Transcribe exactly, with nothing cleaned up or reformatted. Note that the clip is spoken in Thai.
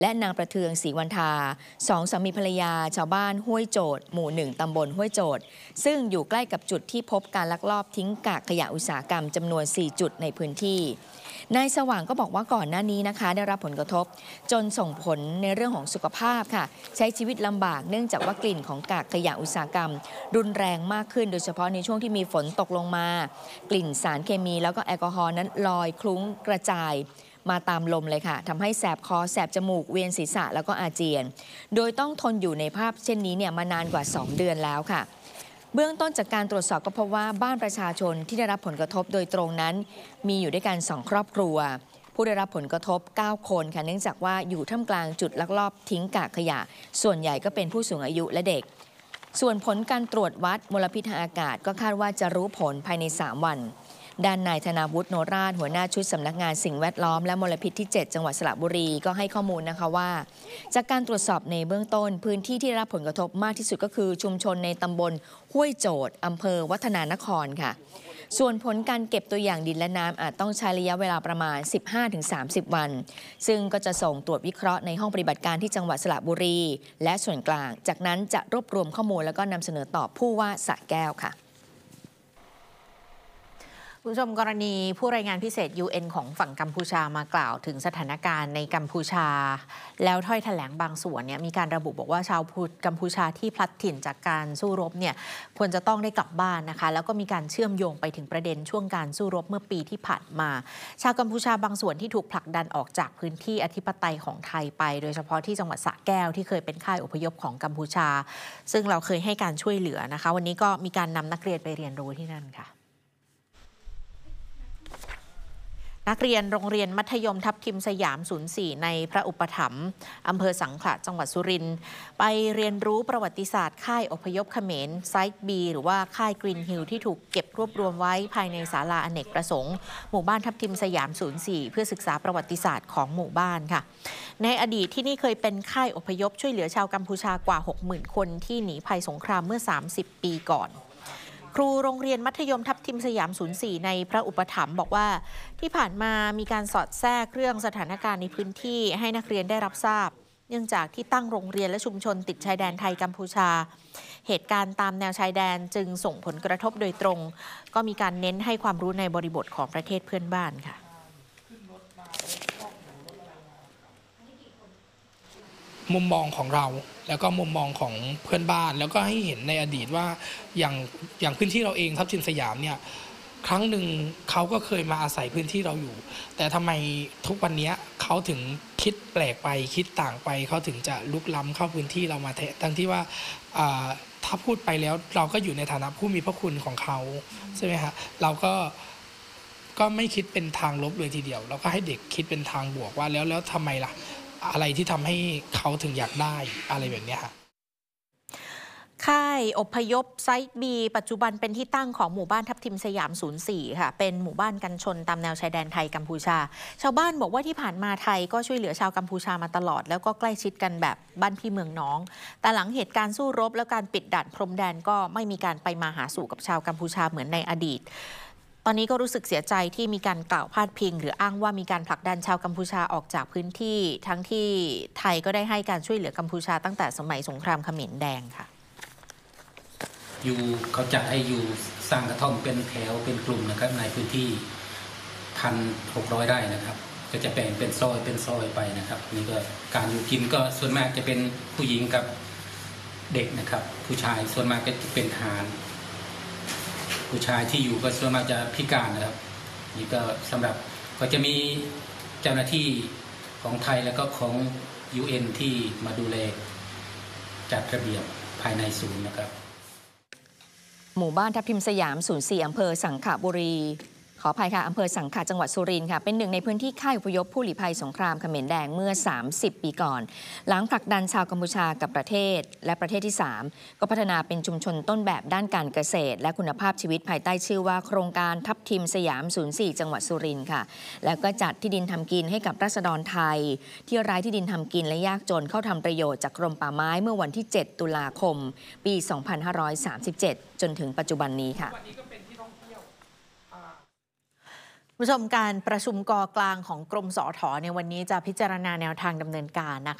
และนางประเทืองศรีวันทาสองสามีภรรยาชาวบ้านห้วยโจดหมู่หนึ่งตำบลห้วยโจดซึ่งอยู่ใกล้กับจุดที่พบการลักลอบทิ้งกากขยะอุตสาหกรรมจำนวนสี่จุดในพื้นที่นายสว่างก็บอกว่าก่อนหน้านี้นะคะได้รับผลกระทบจนส่งผลในเรื่องของสุขภาพค่ะใช้ชีวิตลำบากเนื่องจากว่ากลิ่นของกากขยะอุตสาหกรรมรุนแรงมากขึ้นโดยเฉพาะในช่วงที่มีฝนตกลงมากลิ่นสารเคมีแล้วก็แอลกอฮอล์นั้นลอยคลุ้งกระจายมาตามลมเลยค่ะทำให้แสบคอแสบจมูกเวียนศีรษะแล้วก็อาเจียนโดยต้องทนอยู่ในภาพเช่นนี้เนี่ยมานานกว่าสองเดือนแล้วค่ะเบื้องต้นจากการตรวจสอบก็พบว่าบ้านประชาชนที่ได้รับผลกระทบโดยตรงนั้นมีอยู่ด้วยกันสองครอบครัวผู้ได้รับผลกระทบเก้าคนค่ะเนื่องจากว่าอยู่ท่ามกลางจุดลักลอบทิ้งกากขยะส่วนใหญ่ก็เป็นผู้สูงอายุและเด็กส่วนผลการตรวจวัดมลพิษทางอากาศก็คาดว่าจะรู้ผลภายในสามวันด้านนายธนาวุฒิโนราชหัวหน้าชุดสำนักงานสิ่งแวดล้อมและมลพิษที่เจ็ดจังหวัดสระบุรีก็ให้ข้อมูลนะคะว่าจากการตรวจสอบในเบื้องต้นพื้นที่ที่ได้รับผลกระทบมากที่สุดก็คือชุมชนในตำบลห้วยโจดอำเภอวัฒนานครค่ะส่วนผลการเก็บตัวอย่างดินและน้ำอาจต้องใช้ระยะเวลาประมาณ สิบห้าถึงสามสิบ วันซึ่งก็จะส่งตรวจวิเคราะห์ในห้องปฏิบัติการที่จังหวัดสระบุรีและส่วนกลางจากนั้นจะรวบรวมข้อมูลแล้วก็นำเสนอต่อผู้ว่าสระแก้วค่ะคุณผู้ชมกรณีผู้รายงานพิเศษ ยู เอ็น ของฝั่งกัมพูชามากล่าวถึงสถานการณ์ในกัมพูชาแล้วถ้อยแถลงบางส่วนเนี่ยมีการระบุบอกว่าชาวกัมพูชาที่พลัดถิ่นจากการสู้รบเนี่ยควรจะต้องได้กลับบ้านนะคะแล้วก็มีการเชื่อมโยงไปถึงประเด็นช่วงการสู้รบเมื่อปีที่ผ่านมาชาวกัมพูชาบางส่วนที่ถูกผลักดันออกจากพื้นที่อธิปไตยของไทยไปโดยเฉพาะที่จังหวัดสระแก้วที่เคยเป็นค่ายอพยพของกัมพูชาซึ่งเราเคยให้การช่วยเหลือนะคะวันนี้ก็มีการนำนักเรียนไปเรียนรู้ที่นั่นค่ะนักเรียนโรงเรียนมัธยมทับทิมสยาม ศูนย์สี่ ในพระอุปถัมภ์อำเภอสังขละจังหวัดสุรินทร์ไปเรียนรู้ประวัติศาสตร์ค่ายอพยพเขมรไซต์ บี หรือว่าค่ายกรีนฮิลที่ถูกเก็บรวบรวมไว้ภายในศาลาอเนกประสงค์หมู่บ้านทับทิมสยาม ศูนย์สี่ เพื่อศึกษาประวัติศาสตร์ของหมู่บ้านค่ะในอดีตที่นี่เคยเป็นค่ายอพยพช่วยเหลือชาวกัมพูชากว่า หกหมื่น คนที่หนีภัยสงครามเมื่อ สามสิบ ปีก่อนครูโรงเรียนมัธยมทับทิมสยาม ศูนย์สี่ ในพระอุปถัมภ์บอกว่าที่ผ่านมามีการสอดแทรกเรื่องสถานการณ์ในพื้นที่ให้นักเรียนได้รับทราบเนื่องจากที่ตั้งโรงเรียนและชุมชนติดชายแดนไทยกัมพูชาเหตุการณ์ตามแนวชายแดนจึงส่งผลกระทบโดยตรงก็มีการเน้นให้ความรู้ในบริบทของประเทศเพื่อนบ้านค่ะมุมมองของเราแล้วก็มุมมองของเพื่อนบ้านแล้วก็ให้เห็นในอดีตว่าอย่างอย่างพื้นที่เราเองทับทิมสยามเนี่ยครั้งหนึ่งเขาก็เคยมาอาศัยพื้นที่เราอยู่แต่ทำไมทุกวันนี้เขาถึงคิดแปลกไปคิดต่างไปเขาถึงจะลุกล้ำเข้าพื้นที่เรามาแทนทั้งที่ว่าถ้าพูดไปแล้วเราก็อยู่ในฐานะผู้มีพระคุณของเขาใช่ไหมฮะเราก็ก็ไม่คิดเป็นทางลบเลยทีเดียวเราก็ให้เด็กคิดเป็นทางบวกว่าแล้วแล้วทำไมล่ะอะไรที่ทำให้เขาถึงอยากได้อะไรแบบนี้ค่ะค่ายอพยพไซต์ บี ปัจจุบันเป็นที่ตั้งของหมู่บ้านทับทิมสยาม ศูนย์สี่ ค่ะเป็นหมู่บ้านกันชนตามแนวชายแดนไทยกัมพูชาชาวบ้านบอกว่าที่ผ่านมาไทยก็ช่วยเหลือชาวกัมพูชามาตลอดแล้วก็ใกล้ชิดกันแบบบ้านพี่เมืองน้องแต่หลังเหตุการณ์สู้รบแล้วการปิดด่านพรมแดนก็ไม่มีการไปมาหาสู่กับชาวกัมพูชาเหมือนในอดีตตอนนี้ก็รู้สึกเสียใจที่มีการกล่าวพาดพิงหรืออ้างว่ามีการผลักดันชาวกัมพูชาออกจากพื้นที่ทั้งที่ไทยก็ได้ให้การช่วยเหลือกัมพูชาตั้งแต่สมัยสงครามเขมรแดงค่ะอยู่เขาจัดให้อยู่สร้างกระท่อมเป็นแถวเป็นกลุ่มนะครับในพื้นที่พันหกร้อยไร่นะครับก็จะแบ่งเป็นซอยเป็นซอยไปนะครับนี่ก็การอยู่กินก็ส่วนมากจะเป็นผู้หญิงกับเด็กนะครับผู้ชายส่วนมากก็จะเป็นทหารผู้ชายที่อยู่ก็ส่วนมากจะพิการนะครับนี่ก็สำหรับก็จะมีเจ้าหน้าที่ของไทยแล้วก็ของ ยู เอ็น ที่มาดูแลจัดระเบียบภายในศูนย์นะครับหมู่บ้านทับทิมสยาม ศูนย์สี่ อำเภอสังขบุรีขออภัยค่ะอำเภอสังขะจังหวัดสุรินทร์ค่ะเป็นหนึ่งในพื้นที่ค่ายอพยพผู้ลี้ภัยสงครามเขมรแดงเมื่อสามสิบปีก่อนหลังผลักดันชาวกัมพูชากับประเทศและประเทศที่สามก็พัฒนาเป็นชุมชนต้นแบบด้านการเกษตรและคุณภาพชีวิตภายใต้ชื่อว่าโครงการทับทิมสยาม ศูนย์สี่ จังหวัดสุรินทร์ค่ะแล้วก็จัดที่ดินทำกินให้กับราษฎรไทยที่ไร้ที่ดินทำกินและยากจนเข้าทำประโยชน์จากกรมป่าไม้เมื่อวันที่เจ็ดตุลาคมปีสองพันห้าร้อยสามสิบเจ็ดจนถึงปัจจุบันนี้ค่ะผู้ชมการประชุมกกลางของกรมสอทในวันนี้จะพิจารณาแนวทางดำเนินการนะคะ